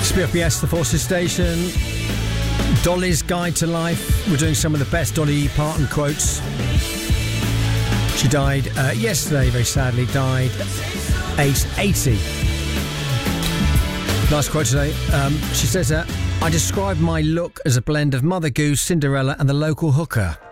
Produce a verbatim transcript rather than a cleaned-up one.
B F B S, the Forces Station. Dolly's Guide to Life. We're doing some of the best Dolly Parton quotes. She died uh, yesterday, very sadly, died aged eighty. Nice quote today. Um, she says that, I describe my look as a blend of Mother Goose, Cinderella and the local hooker.